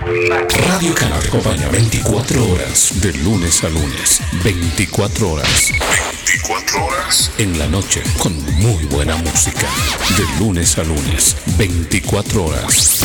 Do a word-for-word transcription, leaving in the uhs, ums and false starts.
Radio Cana te acompaña veinticuatro horas, de lunes a lunes. veinticuatro horas. veinticuatro horas. En la noche, con muy buena música. De lunes a lunes. veinticuatro horas.